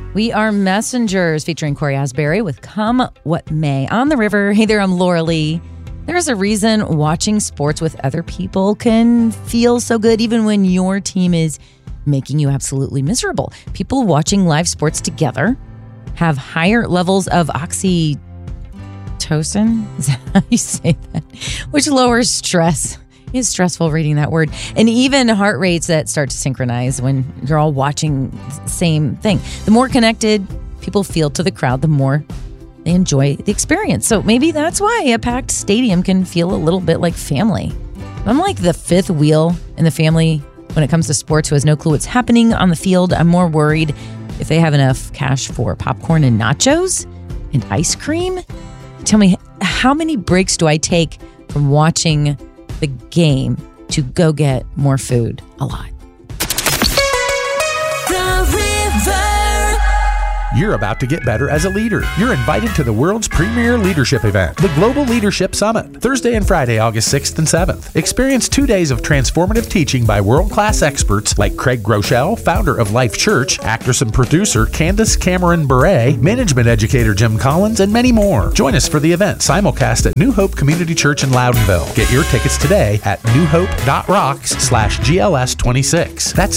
We are Messengers featuring Corey Asbury with Come What May on the River. Hey there, I'm Laura Lee. There's a reason watching sports with other people can feel so good even when your team is making you absolutely miserable. People watching live sports together have higher levels of oxytocin, is that how you say that? Which lowers stress. It's stressful reading that word. And even heart rates that start to synchronize when you're all watching the same thing. The more connected people feel to the crowd, the more they enjoy the experience. So maybe that's why a packed stadium can feel a little bit like family. I'm like the fifth wheel in the family when it comes to sports who has no clue what's happening on the field. I'm more worried if they have enough cash for popcorn and nachos and ice cream. Tell me, how many breaks do I take from watching the game to go get more food? A lot. You're about to get better as a leader. You're invited to the world's premier leadership event, the Global Leadership Summit, Thursday and Friday, August 6th and 7th. Experience 2 days of transformative teaching by world-class experts like Craig Groeschel, founder of Life Church, actress and producer Candace Cameron Bure, management educator Jim Collins, and many more. Join us for the event simulcast at New Hope Community Church in Loudonville. Get your tickets today at newhope.rocks/GLS26. That's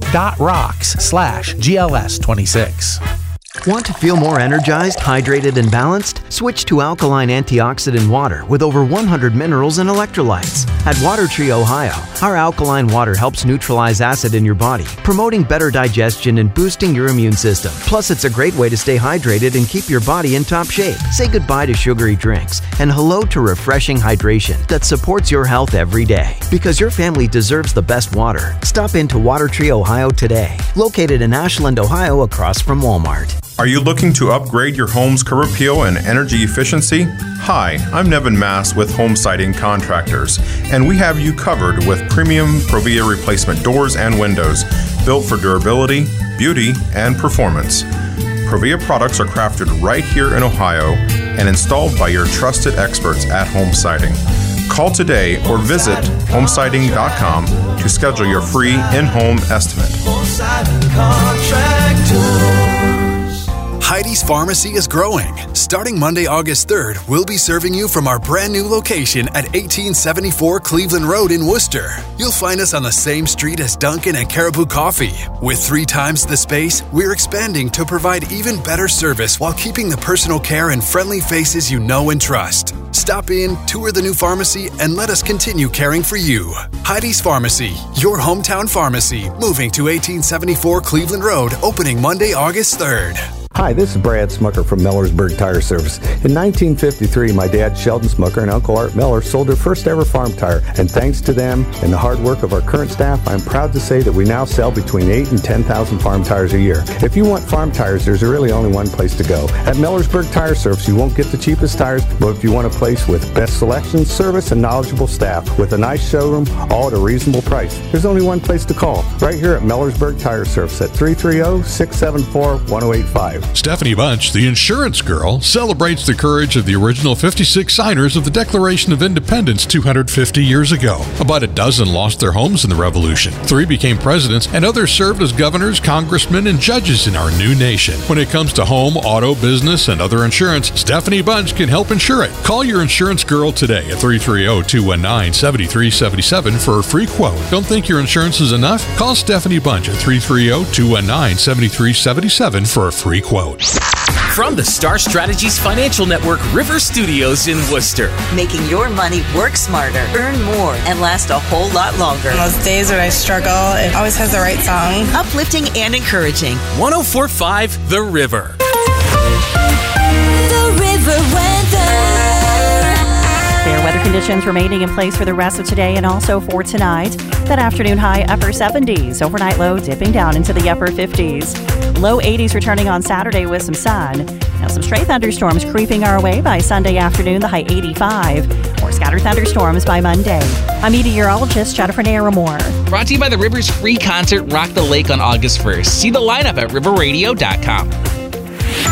newhope.rocks/GLS26. Want to feel more energized, hydrated, and balanced? Switch to alkaline antioxidant water with over 100 minerals and electrolytes. At Water Tree, Ohio, our alkaline water helps neutralize acid in your body, promoting better digestion and boosting your immune system. Plus, it's a great way to stay hydrated and keep your body in top shape. Say goodbye to sugary drinks and hello to refreshing hydration that supports your health every day. Because your family deserves the best water. Stop into Water Tree, Ohio today. Located in Ashland, Ohio, across from Walmart. Are you looking to upgrade your home's curb appeal and energy efficiency? Hi, I'm Nevin Mass with Home Siding Contractors, and we have you covered with premium Provia replacement doors and windows, built for durability, beauty, and performance. Provia products are crafted right here in Ohio and installed by your trusted experts at Home Siding. Call today or visit homesiding.com to schedule your free in-home estimate. Home Siding Contractors. Heidi's Pharmacy is growing. Starting Monday, August 3rd, we'll be serving you from our brand new location at 1874 Cleveland Road in Worcester. You'll find us on the same street as Dunkin' and Caribou Coffee. With 3 times the space, we're expanding to provide even better service while keeping the personal care and friendly faces you know and trust. Stop in, tour the new pharmacy, and let us continue caring for you. Heidi's Pharmacy, your hometown pharmacy, moving to 1874 Cleveland Road, opening Monday, August 3rd. Hi, this is Brad Smucker from Millersburg Tire Service. In 1953, my dad, Sheldon Smucker, and Uncle Art Miller sold their first ever farm tire. And thanks to them and the hard work of our current staff, I'm proud to say that we now sell between 8,000 and 10,000 farm tires a year. If you want farm tires, there's really only one place to go. At Millersburg Tire Service, you won't get the cheapest tires, but if you want a place with best selection, service, and knowledgeable staff with a nice showroom, all at a reasonable price, there's only one place to call. Right here at Millersburg Tire Service at 330-674-1085. Stephanie Bunch, the insurance girl, celebrates the courage of the original 56 signers of the Declaration of Independence 250 years ago. About a dozen lost their homes in the Revolution. 3 became presidents, and others served as governors, congressmen, and judges in our new nation. When it comes to home, auto, business, and other insurance, Stephanie Bunch can help insure it. Call your insurance girl today at 330-219-7377 for a free quote. Don't think your insurance is enough? Call Stephanie Bunch at 330-219-7377 for a free quote. From the Star Strategies Financial Network River Studios in Worcester. Making your money work smarter, earn more, and last a whole lot longer. On those days when I struggle, it always has the right song. Uplifting and encouraging. 104.5 The River. The River Weather. Fair weather conditions remaining in place for the rest of today and also for tonight. That afternoon high upper 70s, overnight low dipping down into the upper 50s. Low 80s returning on Saturday with some sun. Now some stray thunderstorms creeping our way by Sunday afternoon, the high 85. More scattered thunderstorms by Monday. I'm meteorologist Jennifer Naramore. Brought to you by the River's free concert Rock the Lake on August 1st. See the lineup at riverradio.com.